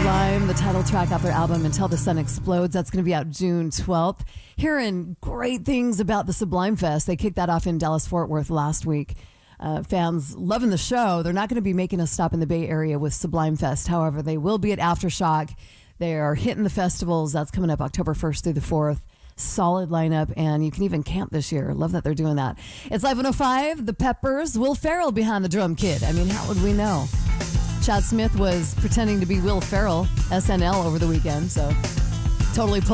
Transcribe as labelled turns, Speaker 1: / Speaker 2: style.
Speaker 1: Sublime, the title track off their album Until the Sun Explodes. That's going to be out June 12th. Hearing great things about the Sublime Fest. They kicked that off in Dallas-Fort Worth last week. Fans loving the show. They're not going to be making a stop in the Bay Area with Sublime Fest. However, they will be at Aftershock. They are hitting the festivals. That's coming up October 1st through the 4th. Solid lineup, and you can even camp this year. Love that they're doing that. It's Live 105, The Peppers, Will Ferrell behind the drum kit. I mean, how would we know? Chad Smith was pretending to be Will Ferrell, SNL, over the weekend, so totally pulled